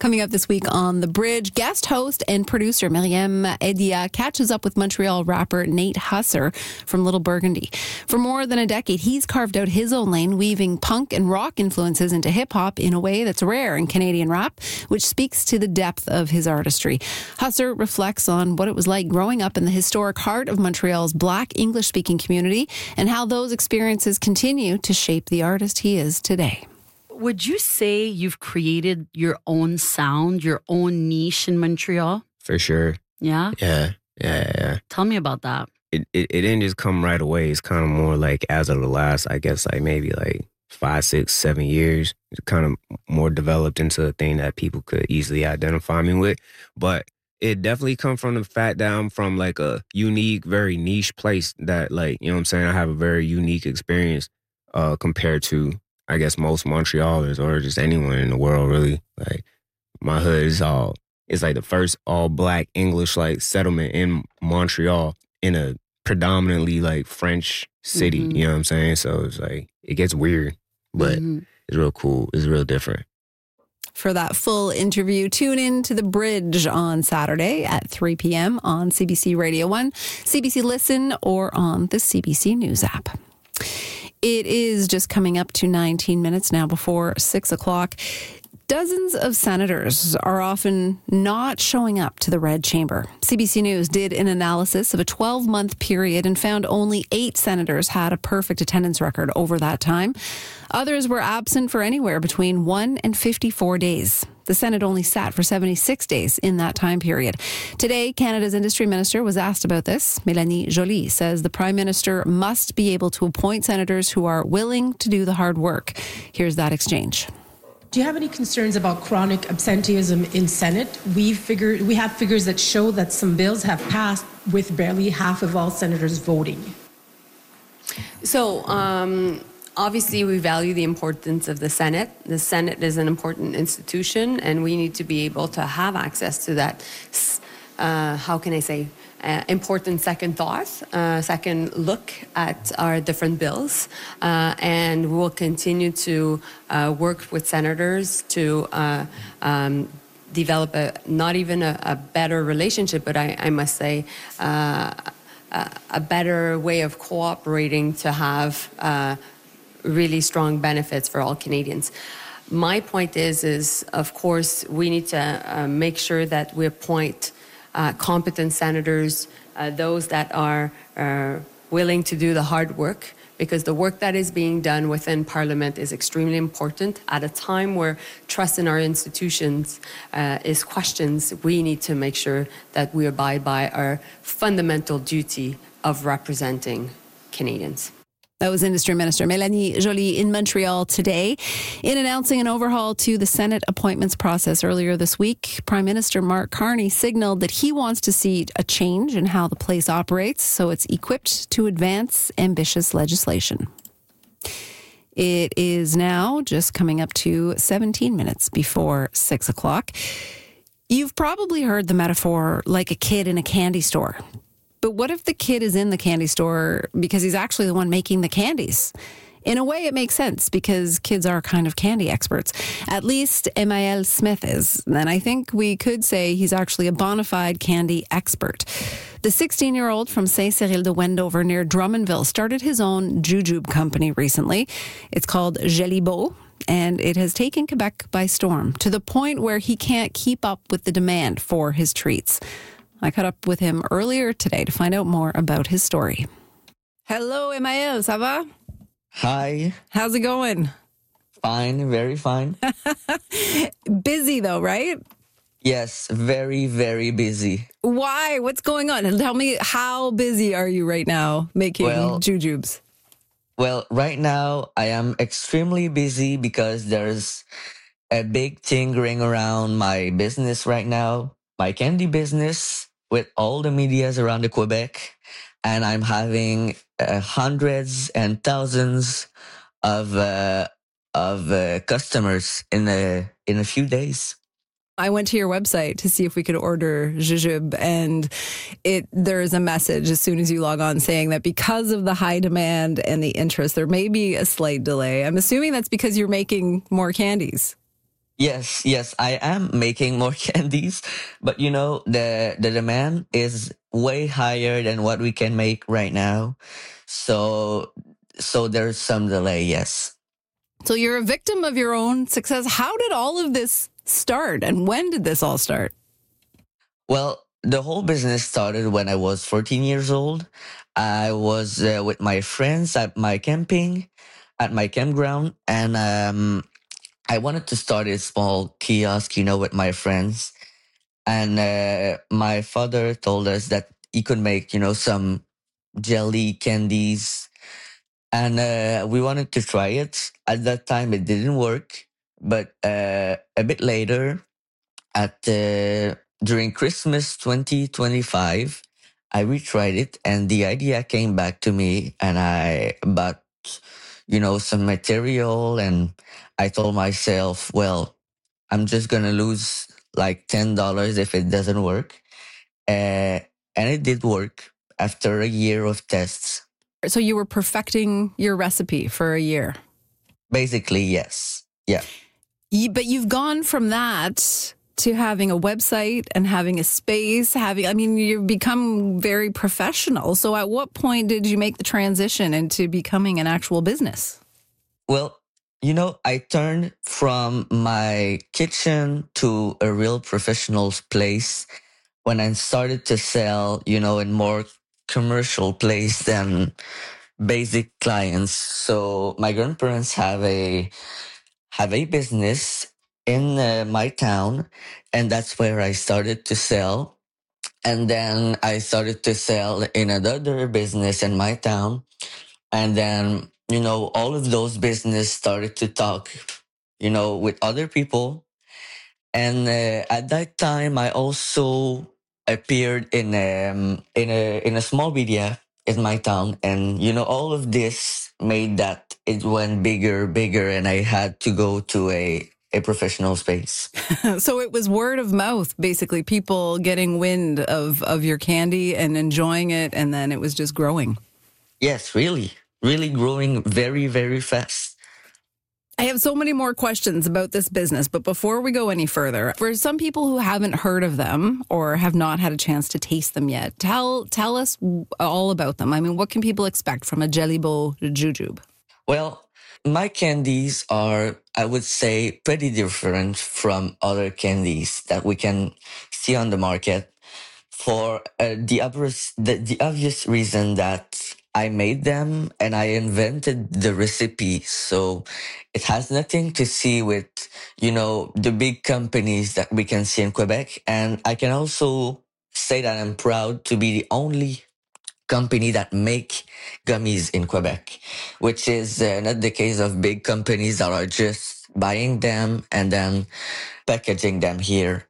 Coming up this week on The Bridge, guest host and producer Myriam Edia catches up with Montreal rapper Nate Husser from Little Burgundy. For more than a decade, he's carved out his own lane, weaving punk and rock influences into hip-hop in a way that's rare in Canadian rap, which speaks to the depth of his artistry. Husser reflects on what it was like growing up in the historic heart of Montreal's Black English-speaking community and how those experiences continue to shape the artist he is today. Would you say you've created your own sound, your own niche in Montreal? For sure. Yeah? Yeah. Tell me about that. It didn't just come right away. It's kind of more like as of the last, I guess, like maybe like 5, 6, 7 years. It's kind of more developed into a thing that people could easily identify me with. But it definitely come from the fact that I'm from like a unique, very niche place that like, you know what I'm saying? I have a very unique experience compared to, I guess, most Montrealers or just anyone in the world, really. Like, my hood is it's like the first all-Black English, like, settlement in Montreal in a predominantly, like, French city, you know what I'm saying? So it's like, it gets weird, but it's real cool. It's real different. For that full interview, tune in to The Bridge on Saturday at 3 p.m. on CBC Radio 1, CBC Listen, or on the CBC News app. It is just coming up to 19 minutes now before 6 o'clock. Dozens of senators are often not showing up to the Red Chamber. CBC News did an analysis of a 12-month period and found only 8 senators had a perfect attendance record over that time. Others were absent for anywhere between 1 and 54 days. The Senate only sat for 76 days in that time period. Today, Canada's Industry Minister was asked about this. Mélanie Joly says the Prime Minister must be able to appoint senators who are willing to do the hard work. Here's that exchange. Do you have any concerns about chronic absenteeism in Senate? We have figures that show that some bills have passed with barely half of all senators voting. So, obviously, we value the importance of the Senate. The Senate is an important institution, and we need to be able to have access to that, important second thought, second look at our different bills. And we will continue to work with senators to develop not even a better relationship, but I must say a better way of cooperating to have really strong benefits for all Canadians. My point is of course, we need to make sure that we appoint competent senators, those that are willing to do the hard work, because the work that is being done within Parliament is extremely important. At a time where trust in our institutions is questioned, we need to make sure that we abide by our fundamental duty of representing Canadians. That was Industry Minister Mélanie Joly in Montreal today. In announcing an overhaul to the Senate appointments process earlier this week, Prime Minister Mark Carney signaled that he wants to see a change in how the place operates so it's equipped to advance ambitious legislation. It is now just coming up to 17 minutes before 6 o'clock. You've probably heard the metaphor like a kid in a candy store. But what if the kid is in the candy store because he's actually the one making the candies? In a way, it makes sense because kids are kind of candy experts. At least Emmael Smith is. And I think we could say he's actually a bona fide candy expert. The 16-year-old from Saint-Cyril-de-Wendover near Drummondville started his own jujube company recently. It's called Gélibeau, and it has taken Quebec by storm to the point where he can't keep up with the demand for his treats. I caught up with him earlier today to find out more about his story. Hello, Emmael, ça va? Hi. How's it going? Fine, very fine. Busy though, right? Yes, very, very busy. Why? What's going on? And tell me, how busy are you right now making jujubes? Well, right now I am extremely busy because there's a big thing going around my business right now, my candy business, with all the medias around the Quebec, and I'm having hundreds and thousands of customers in a few days. I went to your website to see if we could order jujube, and there is a message as soon as you log on saying that because of the high demand and the interest, there may be a slight delay. I'm assuming that's because you're making more candies. Yes, yes, I am making more candies, but the demand is way higher than what we can make right now. So so there's some delay, yes. So you're a victim of your own success. How did all of this start and when did this all start? Well, the whole business started when I was 14 years old. I was with my friends at my camping, at my campground, and I wanted to start a small kiosk, with my friends. And my father told us that he could make, some jelly candies, and we wanted to try it. At that time, it didn't work, but a bit later, at during Christmas 2025, I retried it, and the idea came back to me, and I bought, some material, and I told myself, well, I'm just gonna lose like $10 if it doesn't work. And it did work after a year of tests. So you were perfecting your recipe for a year. Basically, yes. Yeah. But you've gone from that to having a website and having a space, you've become very professional. So at what point did you make the transition into becoming an actual business? Well, I turned from my kitchen to a real professional place when I started to sell, in more commercial place than basic clients. So my grandparents have a business in my town, and that's where I started to sell. And then I started to sell in another business in my town. And then, all of those business started to talk, with other people. And at that time, I also appeared in a small media in my town, and all of this made that it went bigger, bigger, and I had to go to a professional space. So it was word of mouth, basically, people getting wind of your candy and enjoying it, and then it was just growing. Yes, really, really growing very, very fast. I have so many more questions about this business, but before we go any further, for some people who haven't heard of them or have not had a chance to taste them yet, tell us all about them. What can people expect from a Jellybo Jujube? Well, my candies are, I would say, pretty different from other candies that we can see on the market for the obvious reason that I made them and I invented the recipe. So it has nothing to see with, the big companies that we can see in Quebec. And I can also say that I'm proud to be the only company that make gummies in Quebec, which is not the case of big companies that are just buying them and then packaging them here.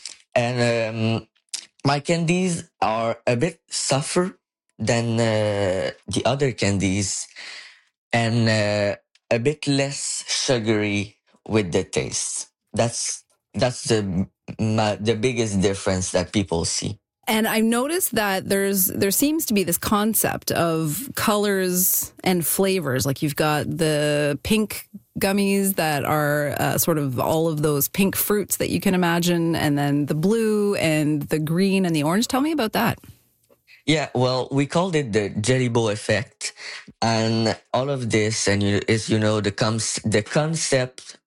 And my candies are a bit softer than the other candies, and a bit less sugary with the taste. That's the biggest difference that people see. And I've noticed that there seems to be this concept of colors and flavors. Like you've got the pink gummies that are sort of all of those pink fruits that you can imagine, and then the blue and the green and the orange. Tell me about that. Yeah, well, we called it the Jellybo effect, and all of this, and is the concept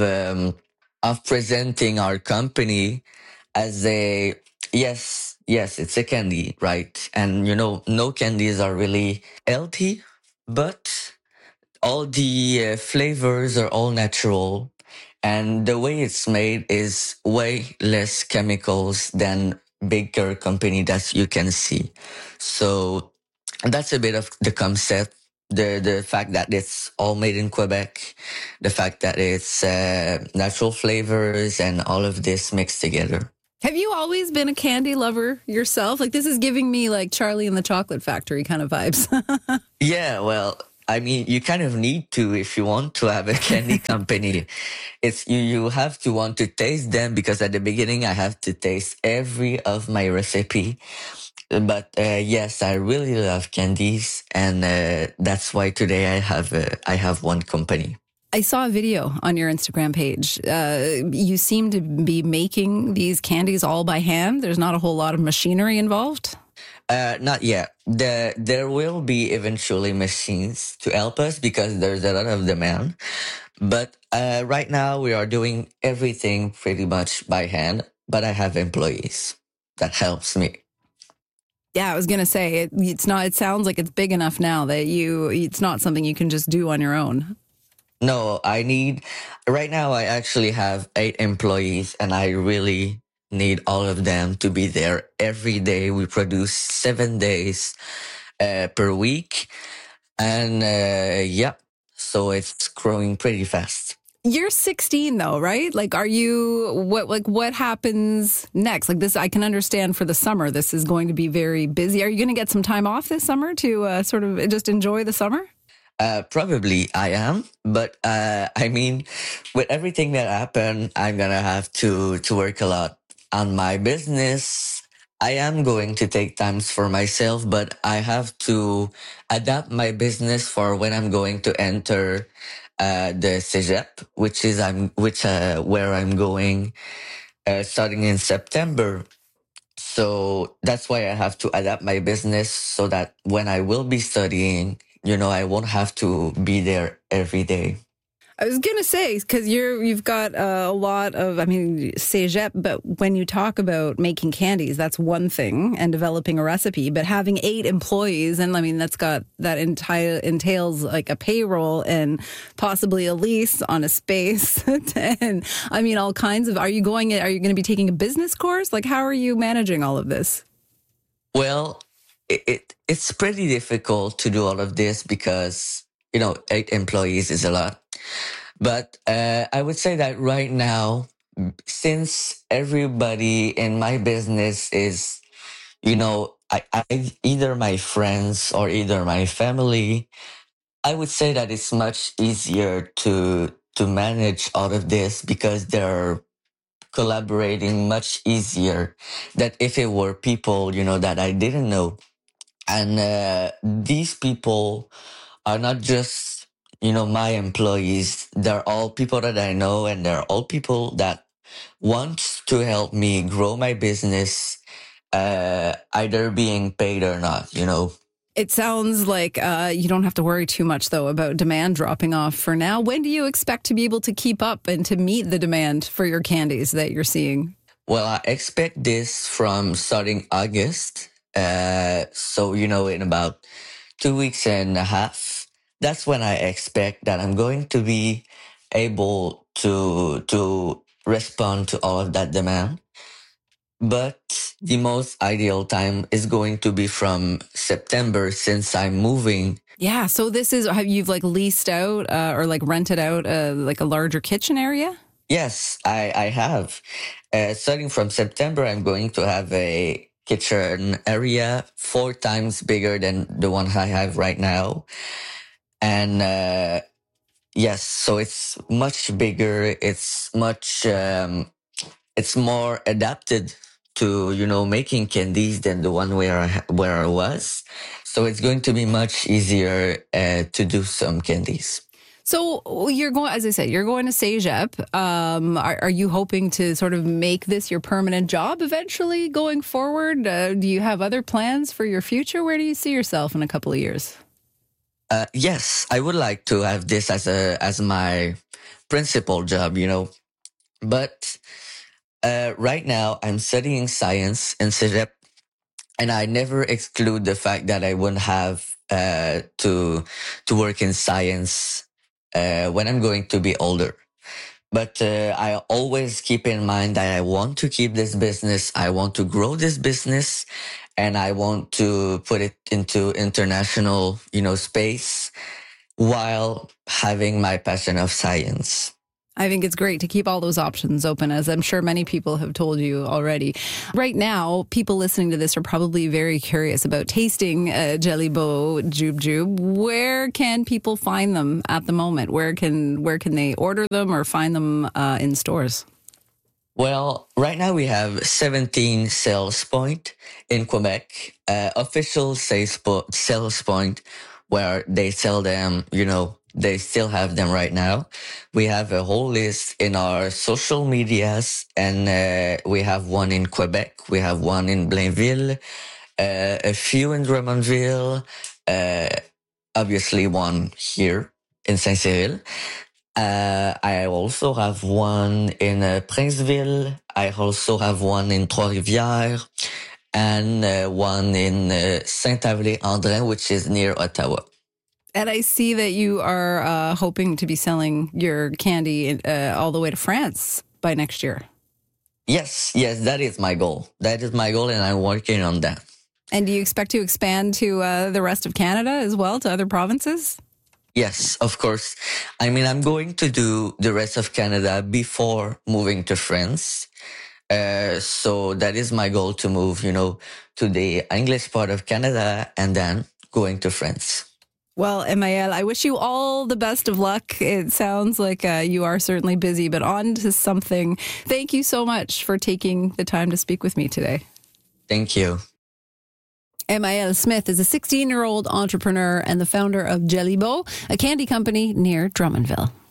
of presenting our company as a yes, it's a candy, right? And no candies are really healthy, but all the flavors are all natural, and the way it's made is way less chemicals than bigger company that you can see. So that's a bit of the concept. The fact that it's all made in Quebec, the fact that it's natural flavors and all of this mixed together. Have you always been a candy lover yourself? Like, this is giving me like Charlie and the Chocolate Factory kind of vibes. Yeah, well, you kind of need to if you want to have a candy company. It's you have to want to taste them, because at the beginning I have to taste every of my recipe. But yes, I really love candies, and that's why today I have one company. I saw a video on your Instagram page. You seem to be making these candies all by hand. There's not a whole lot of machinery involved. Not yet. There will be eventually machines to help us because there's a lot of demand. But right now we are doing everything pretty much by hand. But I have employees that helps me. Yeah, I was gonna say it's not. It sounds like it's big enough now that it's not something you can just do on your own. No, right now I actually have 8 employees and I really need all of them to be there every day. We produce 7 days per week. And yeah, so it's growing pretty fast. You're 16 though, right? Like, what happens next? Like this, I can understand for the summer, this is going to be very busy. Are you going to get some time off this summer to sort of just enjoy the summer? Probably I am, but I mean, with everything that happened, I'm gonna have to work a lot on my business. I am going to take times for myself, but I have to adapt my business for when I'm going to enter the Cégep, where I'm going starting in September. So that's why I have to adapt my business so that when I will be studying, I won't have to be there every day. I was going to say, because you've got a lot of, cégep, but when you talk about making candies, that's one thing, and developing a recipe, but having 8 employees, and that entails like a payroll and possibly a lease on a space. And all kinds of, are you going to be taking a business course? Like, how are you managing all of this? Well, it's pretty difficult to do all of this because, 8 employees is a lot. But I would say that right now, since everybody in my business is, either my friends or either my family, I would say that it's much easier to manage all of this because they're collaborating much easier than if it were people, that I didn't know. And these people are not just, my employees. They're all people that I know, and they're all people that want to help me grow my business, either being paid or not, It sounds like you don't have to worry too much, though, about demand dropping off for now. When do you expect to be able to keep up and to meet the demand for your candies that you're seeing? Well, I expect this from starting August. So, in about 2 weeks and a half, that's when I expect that I'm going to be able to respond to all of that demand. But the most ideal time is going to be from September since I'm moving. Yeah. So you've like leased out or like rented out like a larger kitchen area? Yes, I have. Starting from September, I'm going to have a kitchen area 4 times bigger than the one I have right now. And yes, so it's much bigger. It's it's more adapted to, making candies than the one where I was. So it's going to be much easier to do some candies. So you're going, as I said, you're going to Cégep. Are you hoping to sort of make this your permanent job eventually going forward? Do you have other plans for your future? Where do you see yourself in a couple of years? Yes, I would like to have this as my principal job, But right now I'm studying science in Cégep, and I never exclude the fact that I wouldn't have to work in science when I'm going to be older. But I always keep in mind that I want to keep this business. I want to grow this business, and I want to put it into international, space while having my passion of science. I think it's great to keep all those options open, as I'm sure many people have told you already. Right now, people listening to this are probably very curious about tasting Jellybos Jube Jube. Where can people find them at the moment? Where can they order them or find them in stores? Well, right now we have 17 sales point in Quebec, official sales point where they sell them, They still have them right now. We have a whole list in our social medias, and we have one in Quebec. We have one in Blainville, a few in Drummondville, obviously one here in Saint-Cyril. I also have one in Princeville. I also have one in Trois-Rivières, and one in Saint-Avelay-Andrin, which is near Ottawa. And I see that you are hoping to be selling your candy all the way to France by next year. Yes, that is my goal. That is my goal, and I'm working on that. And do you expect to expand to the rest of Canada as well, to other provinces? Yes, of course. I mean, I'm going to do the rest of Canada before moving to France. So that is my goal, to move, to the English part of Canada and then going to France. Well, Emmaël, I wish you all the best of luck. It sounds like you are certainly busy, but on to something. Thank you so much for taking the time to speak with me today. Thank you. Emmaël Smith is a 16-year-old entrepreneur and the founder of Jelly Beau, a candy company near Drummondville.